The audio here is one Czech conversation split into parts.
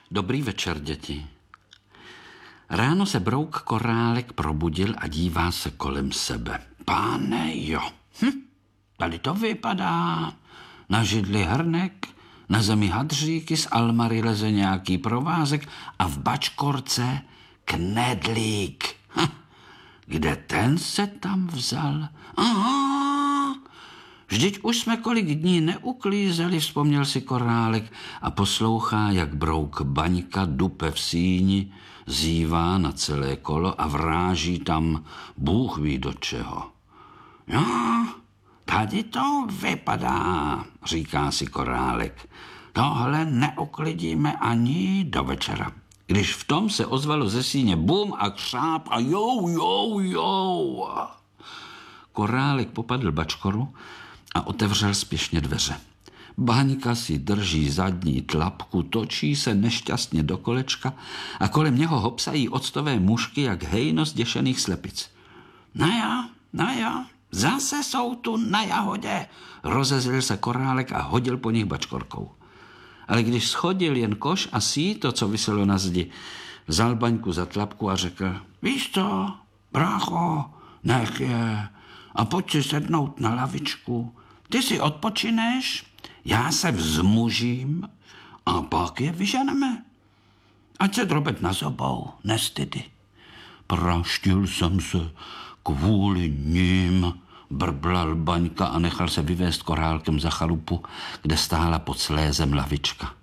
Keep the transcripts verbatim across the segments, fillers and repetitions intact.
Dobrý večer, děti. Ráno se Brouk Korálek probudil a dívá se kolem sebe. Pane jo, hm, tady to vypadá. Na židli hrnek, na zemi hadříky, z almary leze nějaký provázek a v bačkorce knedlík. Hm, kde ten se tam vzal? Aha, vždyť už jsme kolik dní neuklízeli, vzpomněl si Korálek a poslouchá, jak Brouk Baňka dupe v síni, zívá na celé kolo a vráží tam Bůh ví do čeho. No, tady to vypadá, říká si Korálek. Tohle neuklidíme ani do večera. Když v tom se ozvalo ze síně bum a křáp a jou, jou, jou. Korálek popadl bačkoru a otevřel spěšně dveře. Baňka si drží zadní tlapku, točí se nešťastně do kolečka a kolem něho hopsají octové mušky jak hejno zděšených slepic. No jo, no jo, zase jsou tu na jahodě, rozezlil se Korálek a hodil po nich bačkorkou. Ale když schodil jen koš a síto, co viselo na zdi, vzal Baňku za tlapku a řekl, víš co, brácho, nech je a pojď si sednout na lavičku. Ty si odpočineš, já se vzmužím a pak je vyženeme. Ať se drobet na zobou, nestydy. Praštil jsem se kvůli ním, brblal Baňka a nechal se vyvést Korálkem za chalupu, kde stála pod slézem lavička.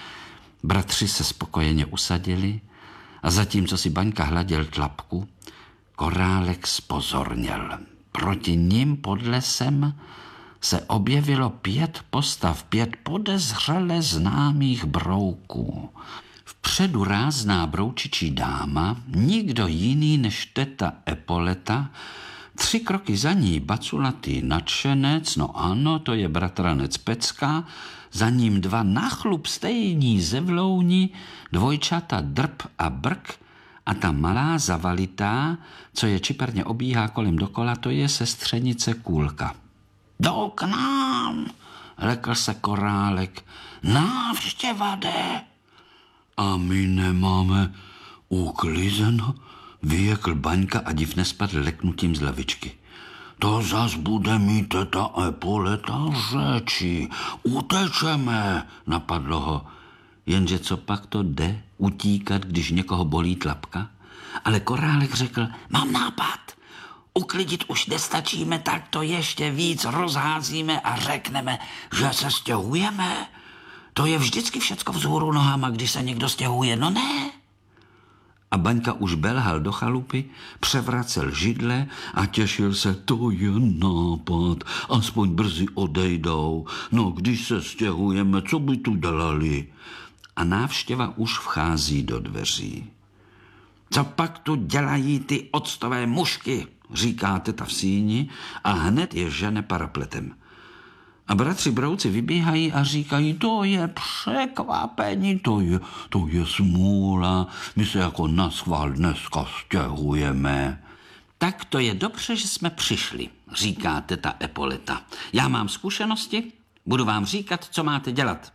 Bratři se spokojeně usadili a zatímco si Baňka hladil tlapku, Korálek zpozorněl. Proti ním pod lesem se objevilo pět postav, pět podezřele známých brouků. Vpředu rázná broučičí dáma, nikdo jiný než teta Epoleta, tři kroky za ní baculatý nadšenec, no ano, to je bratranec Pecka, za ním dva nachlup stejní zevlouni, dvojčata Drb a Brk a ta malá zavalitá, co je čiperně obíhá kolem dokola, to je sestřenice Kůlka. Jdou k nám, lekl se Korálek, návštěva jde. A my nemáme uklizeno, vyjekl Baňka a div nespadl leknutím z lavičky. To zas bude mít teta Epoleta řeči, utečeme, napadlo ho. Jenže co pak to jde utíkat, když někoho bolí tlapka? Ale Korálek řekl, mám nápad. Uklidit už nestačíme, tak to ještě víc rozházíme a řekneme, že se stěhujeme. To je vždycky všecko vzhůru nohama, když se někdo stěhuje, no ne? A Baňka už belhal do chalupy, převracel židle a těšil se, to je nápad, aspoň brzy odejdou. No, když se stěhujeme, co by tu dělali? A návštěva už vchází do dveří. Co pak tu dělají ty octové mušky, říká teta v síni a hned je žene parapletem. A bratři Brouci vybíhají a říkají, to je překvapení, to je, to je smůla, my se jako naschvál dneska stěhujeme. Tak to je dobře, že jsme přišli, říká teta Epoleta. Já mám zkušenosti, budu vám říkat, co máte dělat.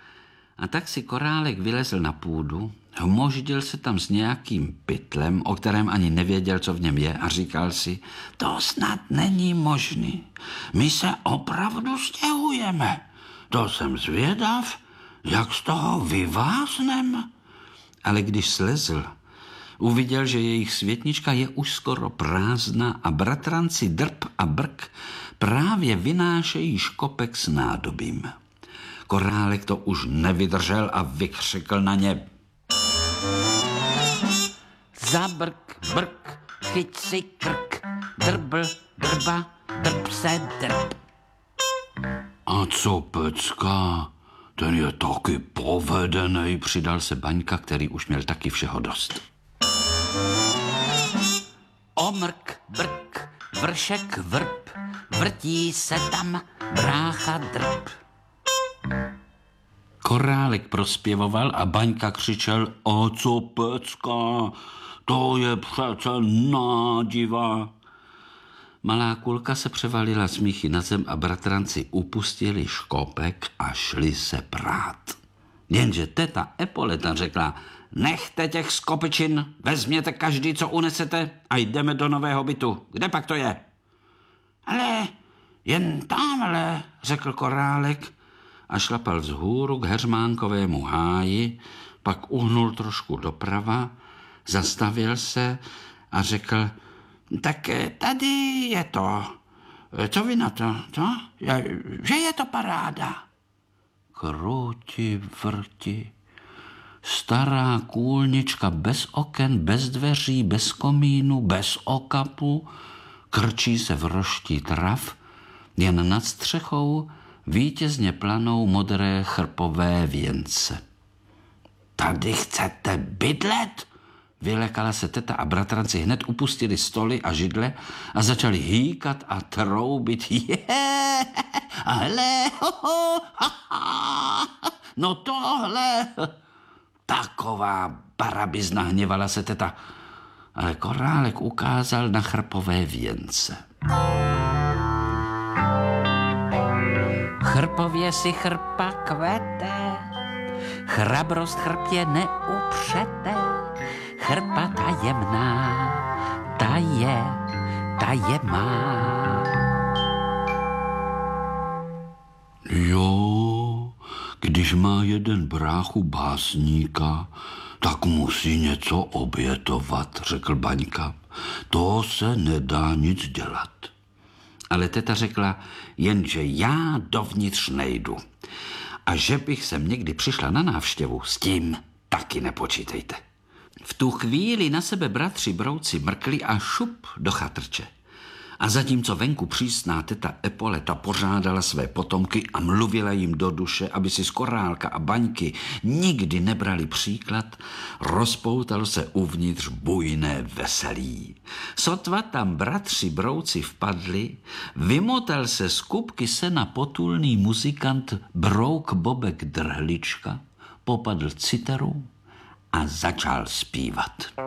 A tak si Korálek vylezl na půdu, hmoždil se tam s nějakým pytlem, o kterém ani nevěděl, co v něm je, a říkal si, to snad není možný. My se opravdu stěhujeme. To jsem zvědav, jak z toho vyváznem. Ale když slezl, uviděl, že jejich světnička je už skoro prázdná a bratranci Drb a Brk právě vynášejí škopek s nádobím. Korálek to už nevydržel a vykřikl na ně. Zabrk, brk, chyť si krk, drbl, drba, drb se drb. A co Pecka? Ten je taky povedenej, přidal se Baňka, který už měl taky všeho dost. Omrk, brk, vršek, vrb, vrtí se tam brácha drb. Korálek prospěvoval a Baňka křičel, a co Pecka, to je přece nádiva. Malá Kulka se převalila smíchy na zem a bratranci upustili škopek a šli se prát. Jenže teta Epoleta řekla, nechte těch skopičin, vezměte každý, co unesete a jdeme do nového bytu. Kde pak to je? Ale jen tamhle, řekl Korálek a šlapal vzhůru k Heřmánkovému háji, pak uhnul trošku doprava, zastavil se a řekl, tak tady je to. Co vy na to? to? Že je to paráda. Kruti, vrti. Stará kůlnička bez oken, bez dveří, bez komínu, bez okapu, krčí se v roští trav, jen nad střechou vítězně planou modré chrpové věnce. Tady chcete bydlet? Vylekala se teta a bratranci hned upustili stoly a židle a začali hýkat a troubit. Je, a hele, ho, ho, ha, ha, no tohle. Taková barabizna, hněvala se teta, ale Korálek ukázal na chrpové věnce. Chrpově si chrpa kvete, chrabrost chrpě neupřete, chrpa tajemná, ta je, ta je má. Jo, když má jeden bráchu básníka, tak musí něco obětovat, řekl Baňka. To se nedá nic dělat. Ale teta řekla, jenže já dovnitř nejdu. A že bych sem někdy přišla na návštěvu, s tím taky nepočítejte. V tu chvíli na sebe bratři Brouci mrkli a šup do chatrče. A zatímco venku přísná teta Epoleta pořádala své potomky a mluvila jim do duše, aby si z Korálka a Baňky nikdy nebrali příklad, rozpoutalo se uvnitř bujné veselí. Sotva tam bratři Brouci vpadli, vymotal se z kupky sena potulný muzikant Brouk Bobek Drhlička, popadl citeru a začal zpívat.